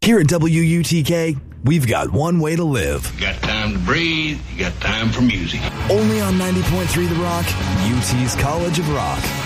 Here at WUTK, we've got one way to live. You got time to breathe. You got time for music. Only on 90.3 The Rock, UT's College of Rock.